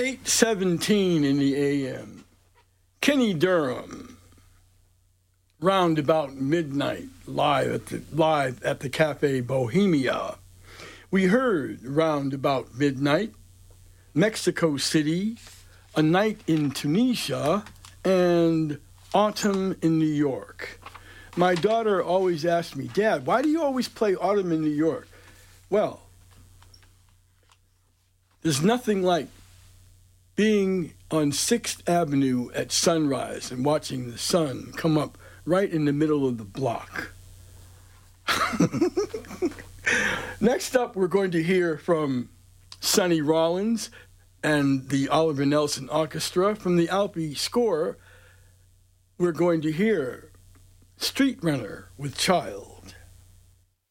8:17 in the a.m. Kenny Durham, round about midnight, live at the Cafe Bohemia. We heard round about midnight, Mexico City, A Night in Tunisia, and Autumn in New York. My daughter always asked me, Dad, why do you always play Autumn in New York? Well, there's nothing like being on 6th Avenue at sunrise and watching the sun come up right in the middle of the block. Next up, we're going to hear from Sonny Rollins and the Oliver Nelson Orchestra. From the Alpi score, we're going to hear Street Runner with Child.